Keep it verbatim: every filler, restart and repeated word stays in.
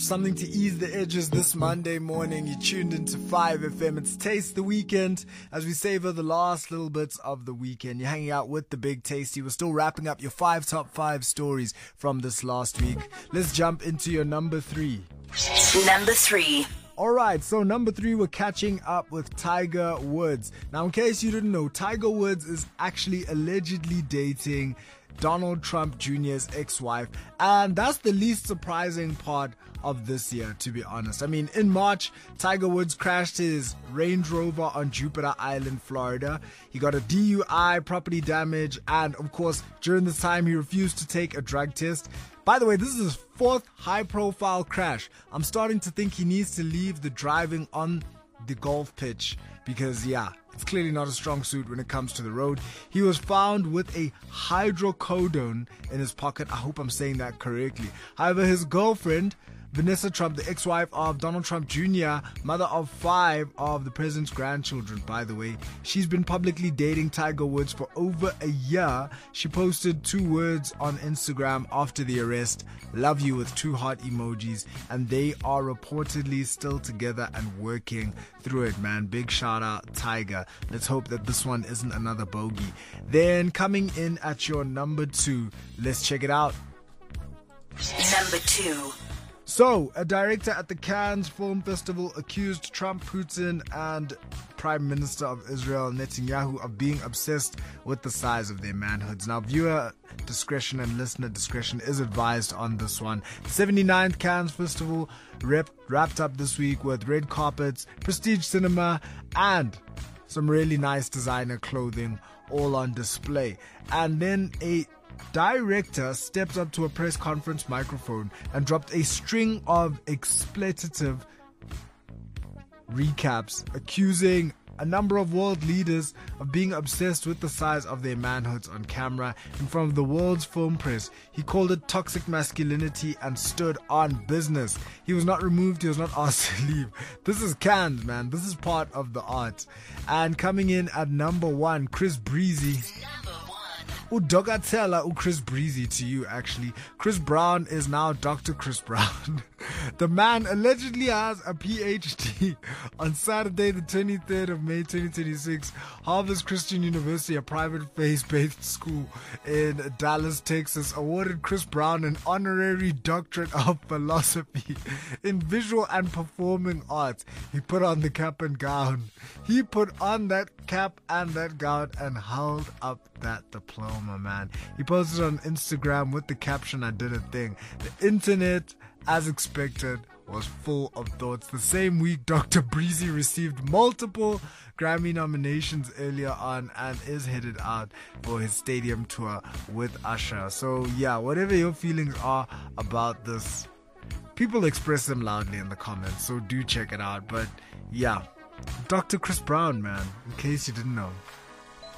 something to ease the edges this Monday morning. You tuned into five F M. It's Taste the Weekend as we savor the last little bits of the weekend. You're hanging out with the Big Tasty. We're still wrapping up your five top five stories from this last week. Let's jump into your number three. Number three. Alright, so number three, we're catching up with Tiger Woods. Now, in case you didn't know, Tiger Woods is actually allegedly dating Donald Trump Junior's ex-wife, and that's the least surprising part of this year, to be honest. I mean, in March, Tiger Woods crashed his Range Rover on Jupiter Island, Florida. He got a D U I, property damage, and of course, during this time, he refused to take a drug test. By the way, this is his fourth high-profile crash. I'm starting to think he needs to leave the driving on the golf pitch because, yeah, it's clearly not a strong suit when it comes to the road. He was found with a hydrocodone in his pocket. I hope I'm saying that correctly. However, his girlfriend, Vanessa Trump, the ex-wife of Donald Trump Junior, mother of five of the president's grandchildren, by the way, she's been publicly dating Tiger Woods for over a year. She posted two words on Instagram after the arrest: "Love you," with two heart emojis, and they are reportedly still together and working through it, man. Big shout out, Tiger. Let's hope that this one isn't another bogey. Then coming in at your number two, let's check it out. Number two. So, a director at the Cannes Film Festival accused Trump, Putin, and Prime Minister of Israel, Netanyahu, of being obsessed with the size of their manhoods. Now, viewer discretion and listener discretion is advised on this one. The seventy-ninth Cannes Festival rep- wrapped up this week with red carpets, prestige cinema, and some really nice designer clothing all on display. And then a director stepped up to a press conference microphone and dropped a string of expletive recaps accusing a number of world leaders of being obsessed with the size of their manhoods on camera in front of the world's film press. He called it toxic masculinity and stood on business. He was not removed, he was not asked to leave. This is Cannes, man. This is part of the art. And coming in at number one, Chris Breezy. Udogatela u Chris Breezy to you, actually. Chris Brown is now Doctor Chris Brown. The man allegedly has a P H D. On Saturday, the twenty-third of May twenty twenty-six, Harvest Christian University, a private faith-based school in Dallas, Texas, awarded Chris Brown an honorary doctorate of philosophy in visual and performing arts. He put on the cap and gown. He put on that cap and that gown and held up that diploma, man. He posted on Instagram with the caption, "I did a thing." The internet, as expected, was full of thoughts. The same week, Doctor Breezy received multiple Grammy nominations earlier on and is headed out for his stadium tour with Usher. So yeah, whatever your feelings are about this, people express them loudly in the comments, so do check it out. But yeah, Doctor Chris Brown, man, in case you didn't know.